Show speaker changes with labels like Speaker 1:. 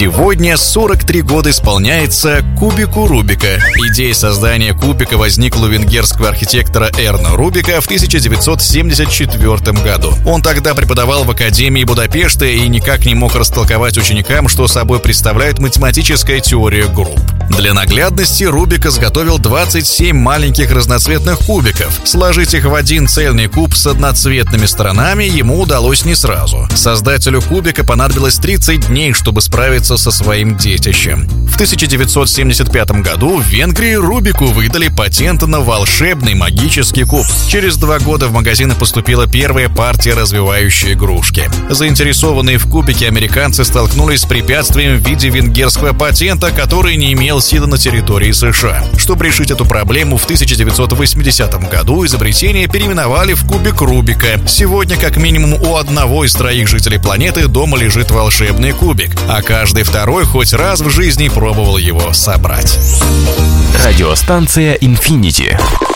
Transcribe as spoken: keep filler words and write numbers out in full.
Speaker 1: Сегодня сорок три года исполняется кубику Рубика. Идея создания кубика возникла у венгерского архитектора Эрна Рубика в тысяча девятьсот семьдесят четвёртом году. Он тогда преподавал в Академии Будапешта и никак не мог растолковать ученикам, что собой представляет математическая теория групп. Для наглядности Рубик изготовил двадцать семь маленьких разноцветных кубиков. Сложить их в один цельный куб с одноцветными сторонами ему удалось не сразу. Создателю кубика понадобилось тридцать дней, чтобы справиться со своим детищем. В тысяча девятьсот семьдесят пятом году в Венгрии Рубику выдали патент на волшебный магический куб. Через два года в магазины поступила первая партия развивающей игрушки. Заинтересованные в кубике американцы столкнулись с препятствием в виде венгерского патента, который не имел силы на территории США. Чтобы решить эту проблему, в тысяча девятьсот восьмидесятом году изобретение переименовали в кубик Рубика. Сегодня как минимум у одного из троих жителей планеты дома лежит волшебный кубик, а каждый второй хоть раз в жизни пробовал его собрать.
Speaker 2: Радиостанция Infinity.